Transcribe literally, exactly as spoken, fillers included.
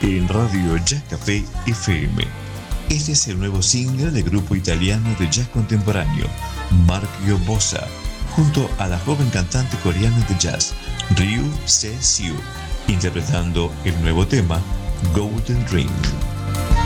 en Radio Jazz Café F M. Este es el nuevo single del grupo italiano de jazz contemporáneo, Marchio Bossa, junto a la joven cantante coreana de jazz, Ryu Se-siu, interpretando el nuevo tema, Golden Dream.